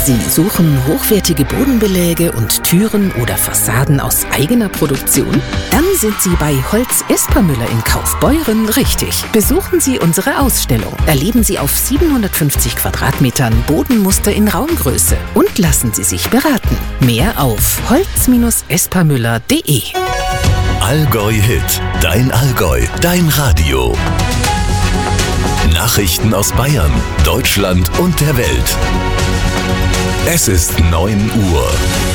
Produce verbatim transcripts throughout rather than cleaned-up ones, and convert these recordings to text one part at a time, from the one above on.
Sie suchen hochwertige Bodenbeläge und Türen oder Fassaden aus eigener Produktion? Dann sind Sie bei Holz Espermüller in Kaufbeuren richtig. Besuchen Sie unsere Ausstellung. Erleben Sie auf siebenhundertfünfzig Quadratmetern Bodenmuster in Raumgröße und lassen Sie sich beraten. Mehr auf holz espermüller punkt de. Allgäu Hit, dein Allgäu, dein Radio. Nachrichten aus Bayern, Deutschland und der Welt. Es ist neun Uhr.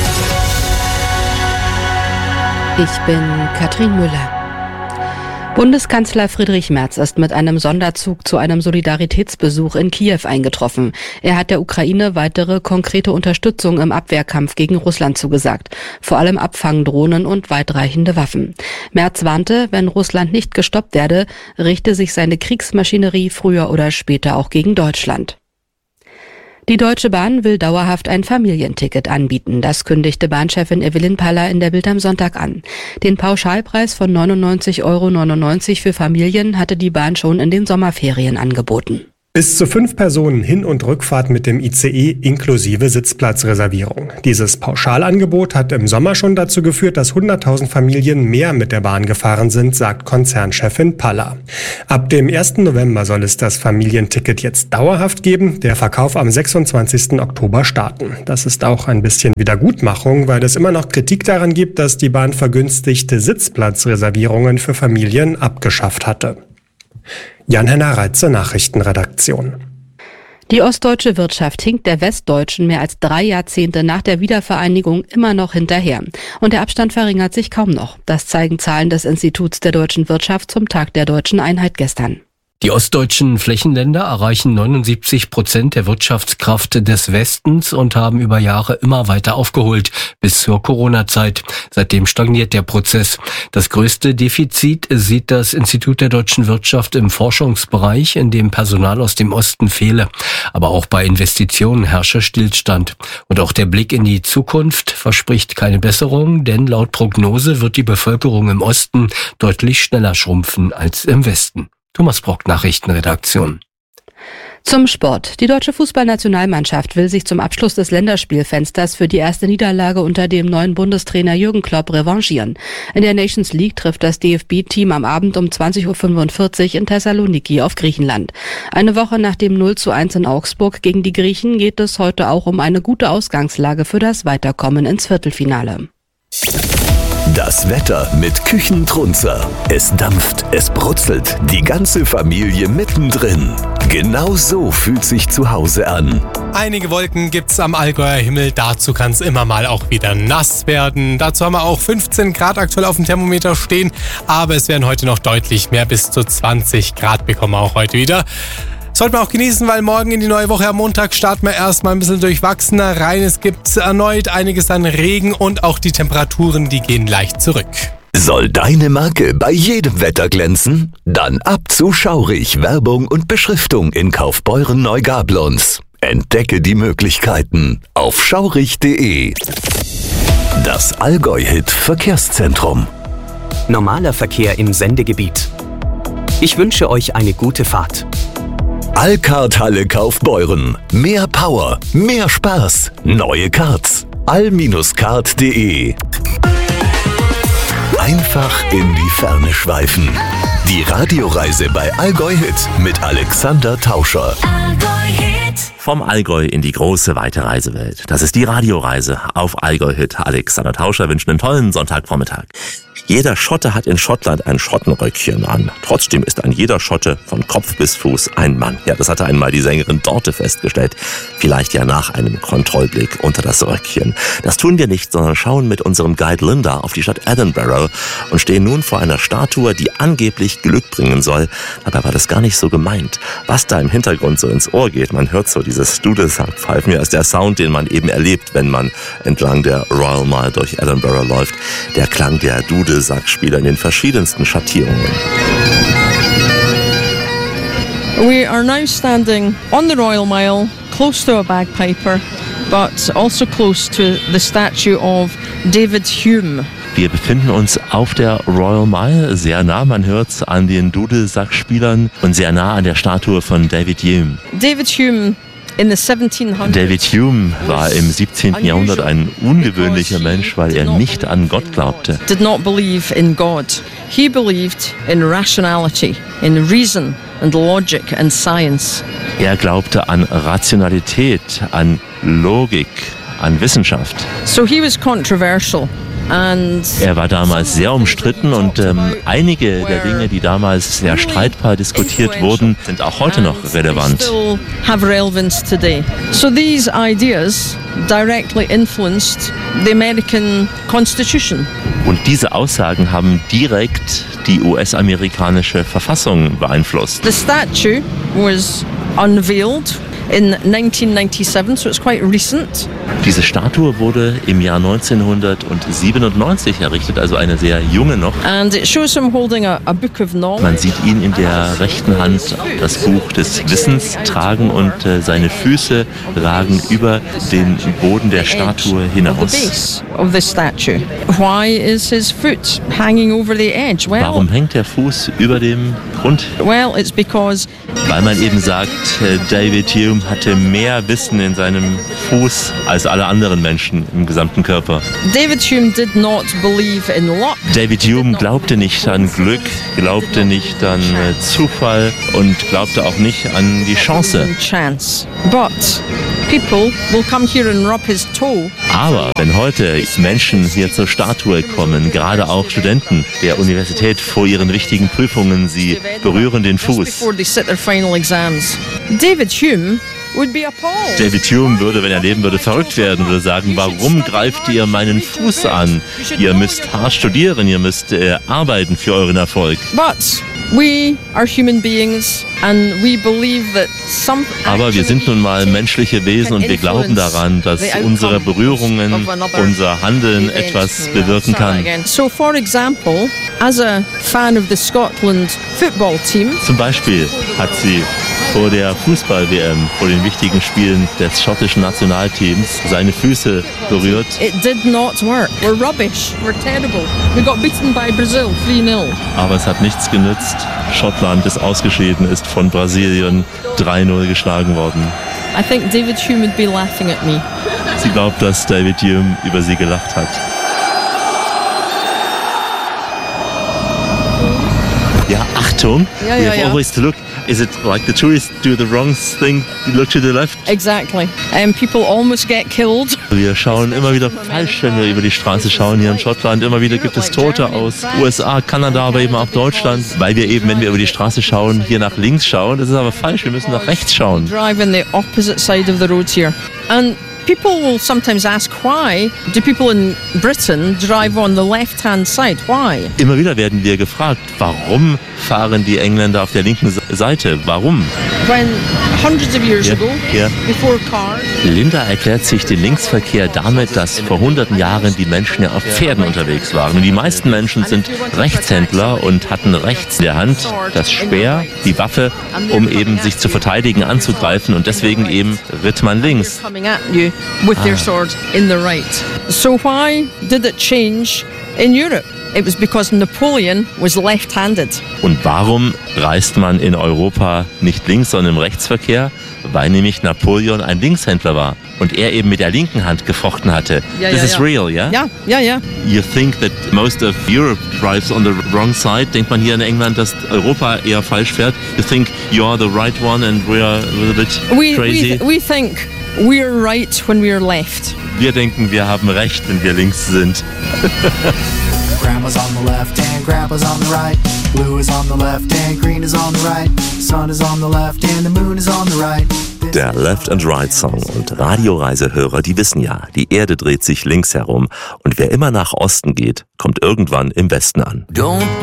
Ich bin Katrin Müller. Bundeskanzler Friedrich Merz ist mit einem Sonderzug zu einem Solidaritätsbesuch in Kiew eingetroffen. Er hat der Ukraine weitere konkrete Unterstützung im Abwehrkampf gegen Russland zugesagt. Vor allem Abfangdrohnen und weitreichende Waffen. Merz warnte, wenn Russland nicht gestoppt werde, richte sich seine Kriegsmaschinerie früher oder später auch gegen Deutschland. Die Deutsche Bahn will dauerhaft ein Familienticket anbieten. Das kündigte Bahnchefin Evelyn Paller in der Bild am Sonntag an. Den Pauschalpreis von neunundneunzig Euro neunundneunzig für Familien hatte die Bahn schon in den Sommerferien angeboten. Bis zu fünf Personen Hin- und Rückfahrt mit dem I C E inklusive Sitzplatzreservierung. Dieses Pauschalangebot hat im Sommer schon dazu geführt, dass hunderttausend Familien mehr mit der Bahn gefahren sind, sagt Konzernchefin Paller. Ab dem ersten November soll es das Familienticket jetzt dauerhaft geben, der Verkauf am sechsundzwanzigsten Oktober starten. Das ist auch ein bisschen Wiedergutmachung, weil es immer noch Kritik daran gibt, dass die Bahn vergünstigte Sitzplatzreservierungen für Familien abgeschafft hatte. Jan-Henner Reitze, Nachrichtenredaktion. Die ostdeutsche Wirtschaft hinkt der westdeutschen mehr als drei Jahrzehnte nach der Wiedervereinigung immer noch hinterher. Und der Abstand verringert sich kaum noch. Das zeigen Zahlen des Instituts der deutschen Wirtschaft zum Tag der deutschen Einheit gestern. Die ostdeutschen Flächenländer erreichen neunundsiebzig Prozent der Wirtschaftskraft des Westens und haben über Jahre immer weiter aufgeholt, bis zur Corona-Zeit. Seitdem stagniert der Prozess. Das größte Defizit sieht das Institut der deutschen Wirtschaft im Forschungsbereich, in dem Personal aus dem Osten fehle. Aber auch bei Investitionen herrsche Stillstand. Und auch der Blick in die Zukunft verspricht keine Besserung, denn laut Prognose wird die Bevölkerung im Osten deutlich schneller schrumpfen als im Westen. Thomas Brock, Nachrichtenredaktion. Zum Sport. Die deutsche Fußballnationalmannschaft will sich zum Abschluss des Länderspielfensters für die erste Niederlage unter dem neuen Bundestrainer Jürgen Klopp revanchieren. In der Nations League trifft das D F B-Team am Abend um zwanzig Uhr fünfundvierzig in Thessaloniki auf Griechenland. Eine Woche nach dem null zu eins in Augsburg gegen die Griechen geht es heute auch um eine gute Ausgangslage für das Weiterkommen ins Viertelfinale. Das Wetter mit Küchentrunzer. Es dampft, es brutzelt, die ganze Familie mittendrin. Genau so fühlt sich zu Hause an. Einige Wolken gibt's am Allgäuer Himmel, dazu kann es immer mal auch wieder nass werden. Dazu haben wir auch fünfzehn Grad aktuell auf dem Thermometer stehen, aber es werden heute noch deutlich mehr, bis zu zwanzig Grad bekommen wir auch heute wieder. Sollten wir auch genießen, weil morgen in die neue Woche am Montag starten wir erstmal ein bisschen durchwachsener rein. Es gibt erneut einiges an Regen und auch die Temperaturen, die gehen leicht zurück. Soll deine Marke bei jedem Wetter glänzen? Dann ab zu Schaurig, Werbung und Beschriftung in Kaufbeuren Neugablons. Entdecke die Möglichkeiten auf schaurig punkt de. Das Allgäu-Hit Verkehrszentrum. Normaler Verkehr im Sendegebiet. Ich wünsche euch eine gute Fahrt. Allcard-Halle Kaufbeuren. Mehr Power, mehr Spaß. Neue Cards. all card punkt de. Einfach in die Ferne schweifen. Die Radioreise bei Allgäu Hit mit Alexander Tauscher. Vom Allgäu in die große, weite Reisewelt. Das ist die Radioreise auf Allgäu Hit. Alexander Tauscher wünscht einen tollen Sonntagvormittag. Jeder Schotte hat in Schottland ein Schottenröckchen an. Trotzdem ist ein jeder Schotte von Kopf bis Fuß ein Mann. Ja, das hatte einmal die Sängerin Dorte festgestellt. Vielleicht ja nach einem Kontrollblick unter das Röckchen. Das tun wir nicht, sondern schauen mit unserem Guide Linda auf die Stadt Edinburgh und stehen nun vor einer Statue, die angeblich Glück bringen soll. Dabei war das gar nicht so gemeint. Was da im Hintergrund so ins Ohr geht, man hört so dieses Dudelsackpfeifen, ja, ist der Sound, den man eben erlebt, wenn man entlang der Royal Mile durch Edinburgh läuft. Der Klang der Dudelsackspieler in den verschiedensten Schattierungen. We are now standing on the Royal Mile, close to a bagpiper, but also close to the statue of David Hume. Wir befinden uns auf der Royal Mile, sehr nah, man hört es an den Dudelsackspielern und sehr nah an der Statue von David Hume. David Hume in the seventeen hundreds. David Hume war im siebzehnten Jahrhundert ein ungewöhnlicher Mensch, weil er nicht an Gott glaubte. Did not believe in God. He believed in rationality, in reason and logic and science. Er glaubte an Rationalität, an Logik, an Wissenschaft. So he was controversial. Er war damals sehr umstritten und ähm, einige der Dinge, die damals sehr streitbar diskutiert wurden, sind auch heute noch relevant. So these ideas directly influenced the American Constitution. Und diese Aussagen haben direkt die U S-amerikanische Verfassung beeinflusst. The statue was unveiled in nineteen ninety-seven, so it's quite recent. Diese Statue wurde im Jahr neunzehnhundertsiebenundneunzig errichtet, also eine sehr junge noch. And it shows him holding a, a book of knowledge. Man sieht ihn in der rechten Hand das Buch des Wissens tragen und äh, seine Füße ragen über den Boden der Statue hinaus. Warum hängt der Fuß über dem Grund? Well, it's because Weil man eben sagt, äh, David Hume hatte mehr Wissen in seinem Fuß als alle anderen Menschen im gesamten Körper. David Hume did not believe in luck. David Hume glaubte nicht an Glück, glaubte nicht an äh, Zufall und glaubte auch nicht an die Chance. But people will come here and rub his toe. Aber wenn heute Menschen hier zur Statue kommen, gerade auch Studenten der Universität vor ihren wichtigen Prüfungen, sie berühren den Fuß. David Hume would be appalled. David Hume würde, wenn er leben würde, verrückt werden, würde sagen, warum greift ihr meinen Fuß an? Ihr müsst hart studieren, ihr müsst äh, arbeiten für euren Erfolg. But we are human beings and we believe that some Aber wir sind nun mal menschliche Wesen und wir glauben daran, dass unsere Berührungen, unser Handeln etwas bewirken kann. So for example, as a fan of the Scotland football team, zum Beispiel hat sie vor der Fußball-W M, vor den wichtigen Spielen des schottischen Nationalteams, seine Füße berührt. It did not work. We're rubbish. We're terrible. We got beaten by Brazil three nil. Aber es hat nichts genützt. Schottland ist ausgeschieden, ist von Brasilien drei null geschlagen worden. I think David Hume would be laughing at me. Sie glaubt, dass David Hume über sie gelacht hat. Ja, Achtung! Ja, we ja, have ja. always to look. Is it like the tourists do the wrong thing? You look to the left. Exactly. And people almost get killed. Wir schauen immer wieder falsch, wenn wir über die Straße schauen hier in Schottland. Immer wieder gibt es Tote aus U S A, Kanada, aber eben auch Deutschland, weil wir eben, wenn wir über die Straße schauen, hier nach links schauen. Das ist aber falsch. Wir müssen nach rechts schauen. Drive in the opposite side of the road here. And people will sometimes ask, why do people in Britain drive on the left-hand side? Why? Immer wieder werden wir gefragt, warum fahren die Engländer auf der linken Seite? Warum? When hundreds of years Ja, ago, ja. before cars, Linda erklärt sich den Linksverkehr damit, dass vor hunderten Jahren die Menschen ja auf Pferden unterwegs waren. Und die meisten Menschen sind Rechtshändler und hatten rechts in der Hand das Speer, die Waffe, um eben sich zu verteidigen, anzugreifen. Und deswegen eben ritt man links. coming at you with their sword in the right. So why did it change in Europe? It was because Napoleon was left-handed. Und warum reist man in Europa nicht links, sondern im Rechtsverkehr? Weil nämlich Napoleon ein Linkshändler war und er eben mit der linken Hand gefochten hatte. Ja, This ja, is ja. real, yeah? Ja, ja, ja. You think that most of Europe drives on the wrong side? Denkt man hier in England, dass Europa eher falsch fährt? You think you are the right one and we are a little bit We, crazy? we, we think we're right when we're left. Wir denken, wir haben recht, wenn wir links sind. Grandma's on the left and grandpa's on the right. Blue is on the left and green is on the right. Sun is on the left and the moon is on the right. Der Left and Right Song und Radioreisehörer, die wissen ja, die Erde dreht sich links herum und wer immer nach Osten geht, kommt irgendwann im Westen an. Don't